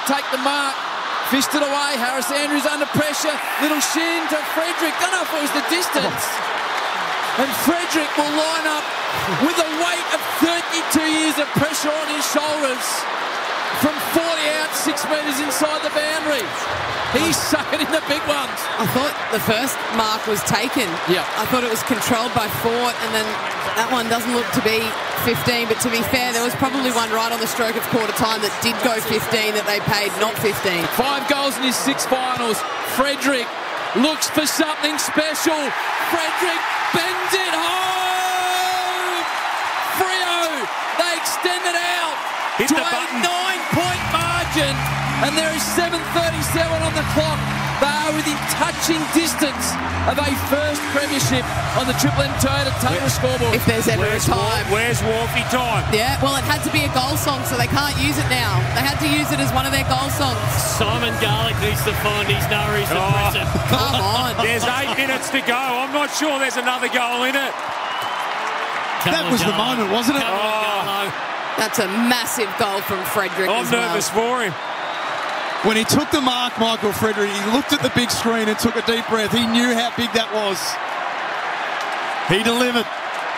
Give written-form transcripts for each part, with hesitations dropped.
take the mark. Fished it away. Harris Andrews under pressure. Little shin to Frederick. Don't know if it was the distance. And Frederick will line up with a weight of 32 years of pressure on his shoulders from 40 out, 6 metres inside the boundary. He's sucking in the big ones. I thought the first mark was taken. Yeah. I thought it was controlled by Fort, and then that one doesn't look to be 15. But to be fair, there was probably one right on the stroke of quarter time that did go 15 that they paid, not 15. 5 goals in his 6 finals. Frederick looks for something special. Frederick bends it home. Freo, they extend it out Hit to the a button. 9-point margin. And there is 7:37 on the clock. They are within touching distance of a first premiership on the Triple M Toyota Tundra scoreboard. If there's ever a time. Where's Wolfie time? Yeah, well, it had to be a goal song, so they can't use it now. They had to use it as one of their goal songs. Simon Garlick needs to find his nurries and press it. Come on. There's 8 minutes to go. I'm not sure there's another goal in it. That was the moment, wasn't it? That's a massive goal from Frederick I'm as well. nervous for him. When he took the mark, Michael Frederick, he looked at the big screen and took a deep breath. He knew how big that was. He delivered.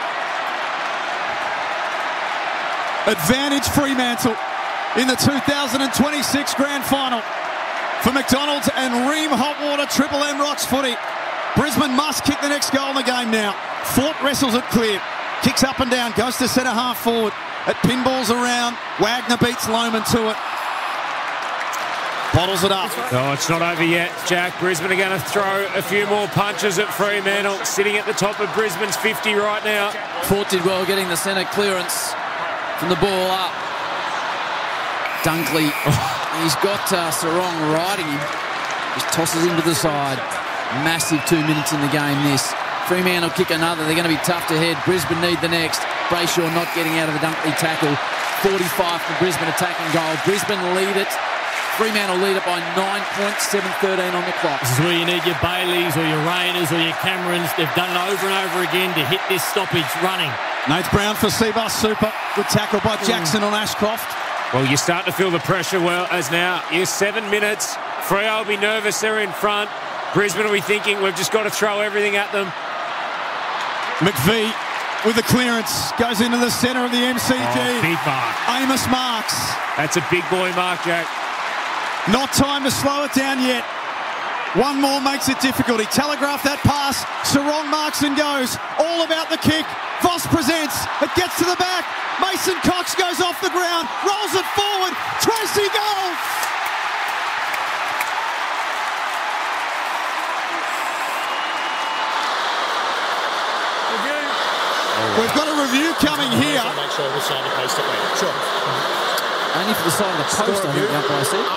Advantage Fremantle in the 2026 Grand Final for McDonald's and Ream Hot Water Triple M Rocks footy. Brisbane must kick the next goal in the game now. Fort wrestles it clear. Kicks up and down, goes to centre half forward. It pinballs around. Wagner beats Lohman to it. Bottles it up. No, it's not over yet, Jack. Brisbane are going to throw a few more punches at Fremantle, sitting at the top of Brisbane's 50 right now. Fort did well getting the centre clearance from the ball up. Dunkley, he's got Sarong riding him. Just tosses him to the side. Massive 2 minutes in the game this. Fremantle kick another. They're going to be tough to head. Brisbane need the next. Brayshaw not getting out of the Dunkley tackle. 45 for Brisbane attacking goal. Brisbane lead it. Fremantle lead it by 9 points, 7:13 on the clock. This is where you need your Baileys or your Rayners or your Camerons. They've done it over and over again to hit this stoppage running. Nate Brown for Seabus Super. Good tackle by Jackson on Ashcroft. Well, you start to feel the pressure as now. You're 7 minutes. Freo will be nervous. They're in front. Brisbane will be thinking, we've just got to throw everything at them. McVee with the clearance. Goes into the centre of the MCG. Oh, big mark. Amos Marks. That's a big boy mark, Jack. Not time to slow it down yet. One more makes it difficult. He telegraphed that pass. Sarong marks and goes. All about the kick. Voss presents. It gets to the back. Mason Cox goes off the ground. Rolls it forward. Tracy goal. We've got a review coming here. Make sure the side of the post it went. Only for the side of the post, I think the umpire said.